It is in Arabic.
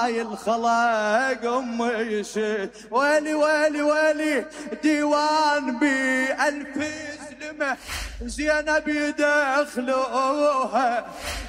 هاي الخلق أمي شيت. ويلي ويلي ويلي ديوان ب1000 زلمة زينب يدخلوها